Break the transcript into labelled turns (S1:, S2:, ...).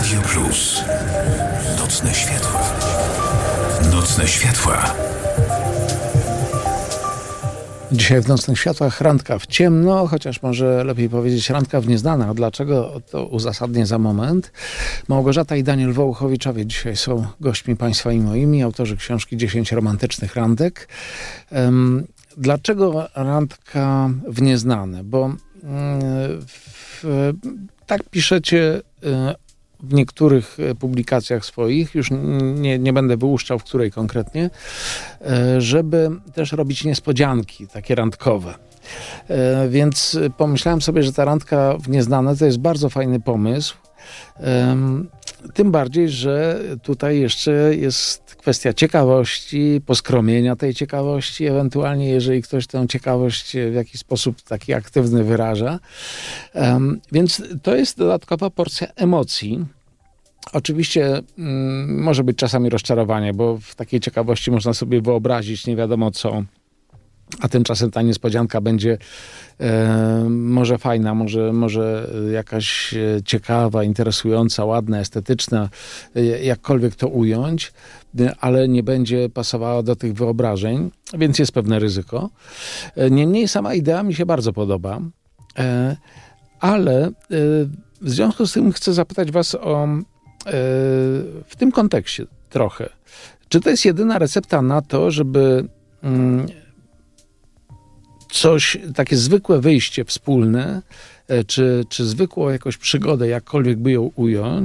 S1: Radio Plus. Nocne światła. Nocne światła.
S2: Dzisiaj w Nocnych Światłach randka w ciemno, chociaż może lepiej powiedzieć randka w nieznane. A dlaczego? To uzasadnię za moment. Małgorzata i Daniel Wołuchowiczowie dzisiaj są gośćmi Państwa i moimi, autorzy książki 10 romantycznych randek. Dlaczego randka w nieznane? Bo tak piszecie w niektórych publikacjach swoich, już nie będę wyłuszczał, w której konkretnie, żeby też robić niespodzianki takie randkowe. Więc pomyślałem sobie, że ta randka w nieznane to jest bardzo fajny pomysł. Tym bardziej, że tutaj jeszcze jest kwestia ciekawości, poskromienia tej ciekawości, ewentualnie jeżeli ktoś tę ciekawość w jakiś sposób taki aktywny wyraża. Więc to jest dodatkowa porcja emocji. Oczywiście może być czasami rozczarowanie, bo w takiej ciekawości można sobie wyobrazić nie wiadomo co, a tymczasem ta niespodzianka będzie może fajna, może jakaś ciekawa, interesująca, ładna, estetyczna, jakkolwiek to ująć, ale nie będzie pasowała do tych wyobrażeń, więc jest pewne ryzyko. Niemniej sama idea mi się bardzo podoba, ale w związku z tym chcę zapytać was o w tym kontekście trochę. Czy to jest jedyna recepta na to, żeby coś, takie zwykłe wyjście wspólne, czy zwykłą jakąś przygodę, jakkolwiek by ją ująć,